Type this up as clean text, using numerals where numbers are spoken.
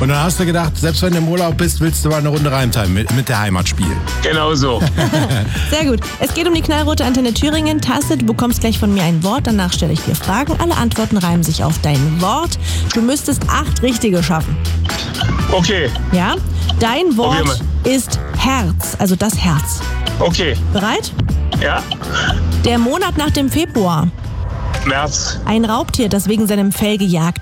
Und dann hast du gedacht, selbst wenn du im Urlaub bist, willst du mal eine Runde Reimtime mit der Heimat spielen. Genau so. Sehr gut. Es geht um die knallrote Antenne Thüringen. Taste, du bekommst gleich von mir ein Wort, danach stelle ich dir Fragen. Alle Antworten reimen sich auf dein Wort. Du müsstest 8 richtige schaffen. Okay, Ja? Dein Probier Wort ist Herz, also das Herz. okay. Bereit? Ja, Der Monat nach dem Februar. März, Ein Raubtier, das wegen seinem Fell gejagt